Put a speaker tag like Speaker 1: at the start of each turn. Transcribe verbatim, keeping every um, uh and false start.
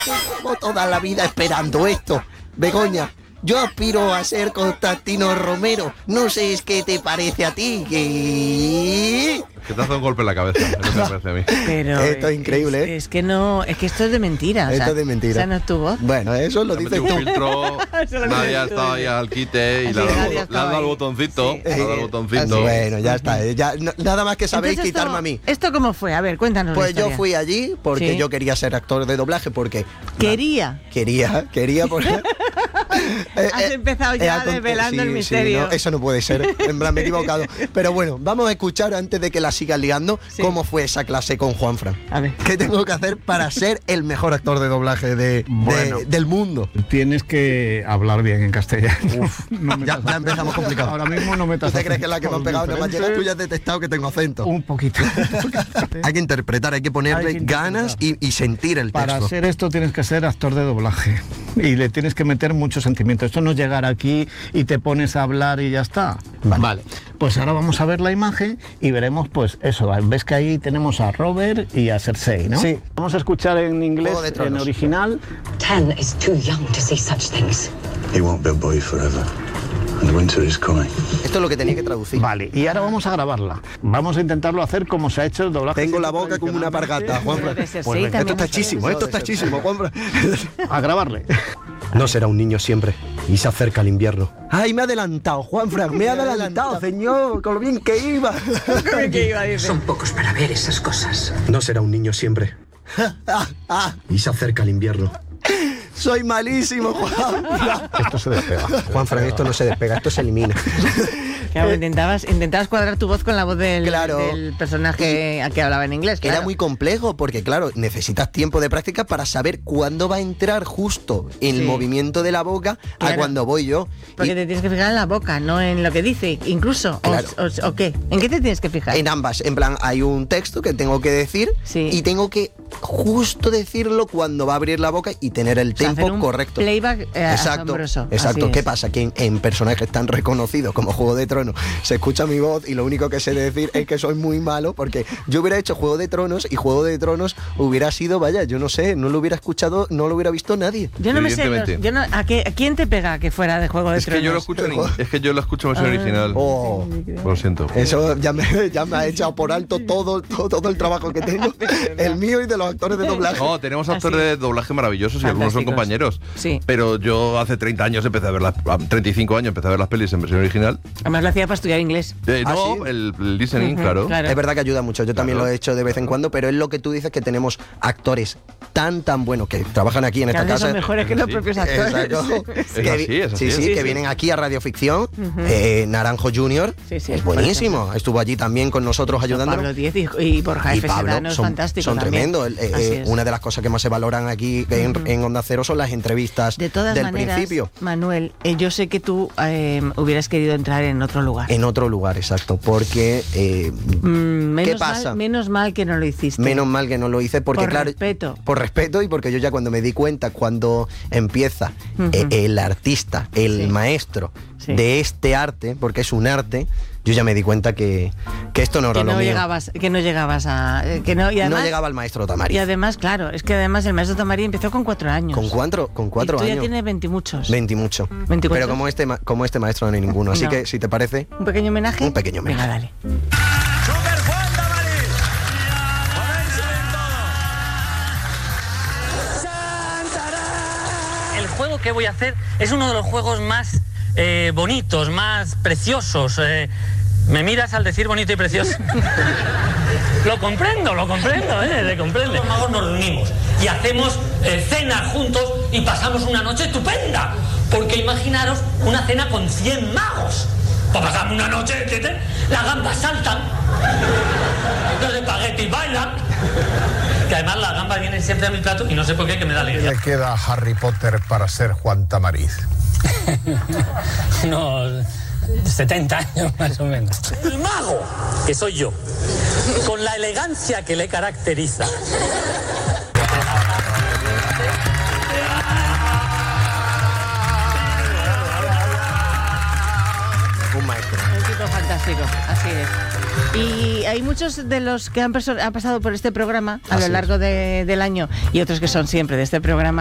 Speaker 1: Llevo toda la vida esperando esto. Begoña, yo aspiro a ser Constantino Romero. No sé, es qué te parece a ti. Que...
Speaker 2: Que te hace un golpe en la cabeza, es lo que me parece a mí.
Speaker 3: Pero
Speaker 1: esto es increíble,
Speaker 3: es,
Speaker 1: ¿eh?
Speaker 3: Es que no, es que esto es de mentira.
Speaker 1: Esto
Speaker 3: o sea,
Speaker 1: es de mentira.
Speaker 3: Esa no es tu voz.
Speaker 1: Bueno, eso lo
Speaker 2: Le
Speaker 1: dices
Speaker 2: metí
Speaker 1: tú.
Speaker 2: un filtro, nadie ha estado ahí al quite y
Speaker 3: Así
Speaker 2: le ha
Speaker 3: que
Speaker 2: dado,
Speaker 3: nadie
Speaker 2: le ha
Speaker 3: estaba
Speaker 2: dado al
Speaker 3: ahí.
Speaker 2: botoncito,
Speaker 3: Sí.
Speaker 2: le ha dado al
Speaker 1: Así,
Speaker 2: botoncito.
Speaker 1: bueno, ya está. eh, Ya, no- nada más que sabéis
Speaker 3: Entonces,
Speaker 1: quitarme
Speaker 3: esto,
Speaker 1: a mí.
Speaker 3: ¿Esto cómo fue? A ver, cuéntanos.
Speaker 1: Pues
Speaker 3: la
Speaker 1: yo
Speaker 3: historia.
Speaker 1: fui allí porque
Speaker 3: Sí.
Speaker 1: yo quería ser actor de doblaje porque...
Speaker 3: Quería.
Speaker 1: Quería, quería porque... Eh,
Speaker 3: Has
Speaker 1: eh,
Speaker 3: empezado ya
Speaker 1: eh, a cont-
Speaker 3: desvelando el
Speaker 1: sí,
Speaker 3: misterio.
Speaker 1: Sí, no, eso no puede ser, en plan me he equivocado. Pero bueno, vamos a escuchar antes de que la sigas liando
Speaker 3: Sí.
Speaker 1: cómo fue esa clase con Juanfran.
Speaker 3: A ver.
Speaker 1: ¿Qué tengo que hacer para ser el mejor actor de doblaje de, de-
Speaker 4: Bueno.
Speaker 1: del mundo?
Speaker 4: Tienes que hablar bien en castellano. No metas
Speaker 1: Ya, ya
Speaker 4: acento.
Speaker 1: empezamos complicado.
Speaker 4: Ahora mismo no metas
Speaker 1: ¿Tú te crees que es la que me han pegado? Nada más llegar tú ya has detectado que tengo acento.
Speaker 4: Un poquito.
Speaker 1: Hay que interpretar, hay que ponerle
Speaker 4: Hay que interpretar.
Speaker 1: ganas y, y sentir el texto.
Speaker 4: Para hacer esto tienes que ser actor de doblaje y le tienes que meter mucho sentimiento. Esto no es llegar aquí y te pones a hablar y ya está.
Speaker 1: Vale.
Speaker 4: Pues ahora vamos a ver la imagen y veremos pues eso. Ves que ahí tenemos a Robert y a Cersei, ¿no?
Speaker 1: Sí.
Speaker 4: Vamos a escuchar en inglés,
Speaker 1: Juego de
Speaker 4: en
Speaker 1: Tronos.
Speaker 4: original.
Speaker 5: Tan is too young to see such things.
Speaker 6: He won't be a boy forever, and winter is coming.
Speaker 1: Esto es lo que tenía que traducir.
Speaker 4: Vale, y ahora vamos a grabarla. Vamos a intentarlo hacer como se ha hecho el doblaje.
Speaker 1: Tengo la
Speaker 4: siempre
Speaker 1: boca como una
Speaker 4: tradicionalmente.
Speaker 1: pargata, Juanfran.
Speaker 3: Pero de Cersei
Speaker 1: Pues venga, esto
Speaker 3: también
Speaker 1: está hechísimo, esto está hechísimo, Juanfran.
Speaker 4: A grabarle.
Speaker 1: No será un niño siempre, y se acerca el invierno. ¡Ay, me ha adelantado, Juanfran! ¡Me ha adelantado, señor! ¡Con lo bien que iba!
Speaker 3: ¿Qué iba a decir?
Speaker 5: Son pocos para ver esas cosas.
Speaker 1: No será un niño siempre. Ah, ah, y se acerca el invierno. Soy malísimo, Juanfran.
Speaker 4: Esto se despega.
Speaker 1: Juanfran, esto no se despega, esto se elimina.
Speaker 3: Claro, intentabas, intentabas cuadrar tu voz con la voz del,
Speaker 1: Claro.
Speaker 3: del personaje que hablaba en inglés.
Speaker 1: Era
Speaker 3: claro.
Speaker 1: muy complejo porque, claro, necesitas tiempo de práctica para saber cuándo va a entrar justo el
Speaker 3: Sí.
Speaker 1: movimiento de la boca a
Speaker 3: Claro.
Speaker 1: cuando voy yo.
Speaker 3: Porque
Speaker 1: Y
Speaker 3: te tienes que fijar en la boca, no en lo que dice, incluso. O-
Speaker 1: Claro.
Speaker 3: O, o qué? ¿En qué te tienes que fijar?
Speaker 1: en ambas, en plan, hay un texto que tengo que decir
Speaker 3: Sí.
Speaker 1: y tengo que justo decirlo cuando va a abrir la boca y tener el
Speaker 3: O sea,
Speaker 1: tempo
Speaker 3: hacer un
Speaker 1: correcto.
Speaker 3: Playback eh,
Speaker 1: Exacto,
Speaker 3: asombroso.
Speaker 1: exacto.
Speaker 3: Así
Speaker 1: ¿Qué
Speaker 3: es.
Speaker 1: pasa? Que en, en personajes tan reconocidos como Juego de Tronos se escucha mi voz y lo único que sé decir es que soy muy malo porque yo hubiera hecho Juego de Tronos y Juego de Tronos hubiera sido, vaya, yo no sé, no lo hubiera escuchado, no lo hubiera visto nadie.
Speaker 3: Yo no me sé. los-
Speaker 2: Evidentemente.
Speaker 3: yo no- ¿a, qué- ¿A quién te pega que fuera de Juego de
Speaker 2: Es que
Speaker 3: Tronos?
Speaker 2: yo lo escucho en, es que yo lo escucho en versión original.
Speaker 1: Oh,
Speaker 2: Lo siento.
Speaker 1: eso ya me, ya me ha echado por alto todo, todo, todo el trabajo que tengo, el mío y de los actores de doblaje.
Speaker 2: No, tenemos
Speaker 3: Así
Speaker 2: actores
Speaker 3: es.
Speaker 2: de doblaje maravillosos y algunos son
Speaker 3: Fantásticos.
Speaker 2: compañeros.
Speaker 3: Sí.
Speaker 2: Pero yo hace treinta años empecé a ver las, a treinta y cinco años empecé a ver las pelis en versión original.
Speaker 3: Además lo hacía para estudiar inglés.
Speaker 2: Eh,
Speaker 1: ¿Ah,
Speaker 2: no,
Speaker 1: sí?
Speaker 2: el, el listening,
Speaker 3: Ujú,
Speaker 2: claro.
Speaker 3: claro.
Speaker 1: Es verdad que ayuda mucho, yo también
Speaker 2: Claro.
Speaker 1: lo he hecho de vez en cuando, pero es lo que tú dices que tenemos actores tan tan buenos que trabajan aquí en
Speaker 3: Que
Speaker 1: esta
Speaker 3: a veces
Speaker 1: casa.
Speaker 3: son mejores que los
Speaker 2: Sí.
Speaker 3: propios actores.
Speaker 1: Exacto.
Speaker 2: Es
Speaker 1: Que
Speaker 2: así,
Speaker 1: vi-
Speaker 2: es así.
Speaker 1: Sí, sí,
Speaker 2: Sí,
Speaker 1: que
Speaker 3: sí.
Speaker 1: vienen aquí a Radioficción. Eh, Naranjo junior
Speaker 3: Sí, sí,
Speaker 1: es
Speaker 3: por
Speaker 1: buenísimo. Estuvo allí también con nosotros ayudándonos.
Speaker 3: Pablo Díez y, y Borja
Speaker 1: Y
Speaker 3: F.
Speaker 1: Pablo
Speaker 3: Sedano es
Speaker 1: son,
Speaker 3: fantástico
Speaker 1: son
Speaker 3: también.
Speaker 1: tremendos. Eh,
Speaker 3: Así
Speaker 1: eh,
Speaker 3: es.
Speaker 1: una de las cosas que más se valoran aquí en, en Onda Cero son las entrevistas
Speaker 3: De todas
Speaker 1: del
Speaker 3: maneras,
Speaker 1: principio.
Speaker 3: Manuel, eh, yo sé que tú eh, hubieras querido entrar en otro lugar.
Speaker 1: En otro lugar, exacto. Porque eh,
Speaker 3: Mm, menos
Speaker 1: ¿qué pasa?
Speaker 3: Mal, menos mal que no lo hiciste.
Speaker 1: menos mal que no lo hice porque
Speaker 3: Por
Speaker 1: claro,
Speaker 3: respeto.
Speaker 1: por respeto y porque yo ya cuando me di cuenta cuando empieza
Speaker 3: Ujú.
Speaker 1: eh, el artista, el
Speaker 3: Sí.
Speaker 1: maestro
Speaker 3: Sí.
Speaker 1: de este arte, porque es un arte, yo ya me di cuenta que, que esto no era
Speaker 3: que
Speaker 1: lo
Speaker 3: no
Speaker 1: mío.
Speaker 3: llegabas, que no llegabas a, eh, que no, y además,
Speaker 1: no llegaba el maestro Tamari.
Speaker 3: Y además, claro, es que además el maestro Tamari empezó con cuatro años.
Speaker 1: Con cuatro, con cuatro
Speaker 3: y tú
Speaker 1: años.
Speaker 3: ya tienes veintimuchos.
Speaker 1: Veinti mucho.
Speaker 3: ¿veinticuatro?
Speaker 1: Pero como este, ma- como este maestro no hay ninguno. Así
Speaker 3: No.
Speaker 1: que si te parece,
Speaker 3: ¿Un pequeño homenaje?
Speaker 1: Un pequeño homenaje.
Speaker 3: Venga, dale.
Speaker 7: El juego que voy a hacer es uno de los juegos más eh, bonitos, más preciosos. eh. ¿Me miras al decir bonito y precioso? Lo comprendo, lo comprendo, ¿eh? Le comprendo. Los magos nos reunimos y hacemos eh, cenas juntos y pasamos una noche estupenda. Porque imaginaros una cena con cien magos. Para pasar una noche, ¿entiendes? Las gambas saltan, los espaguetis bailan. Que además las gambas vienen siempre a mi plato y no sé por qué que me da alegría.
Speaker 8: Le queda a Harry Potter para ser Juan Tamariz?
Speaker 7: Unos setenta años más o menos. El mago, que soy yo, con la elegancia que le caracteriza.
Speaker 1: un maestro.
Speaker 3: Un tipo fantástico. Fantástico, así es. Y hay muchos de los que han, perso- han pasado por este programa a
Speaker 1: Así
Speaker 3: lo
Speaker 1: es.
Speaker 3: largo de- del año y otros que son siempre de este programa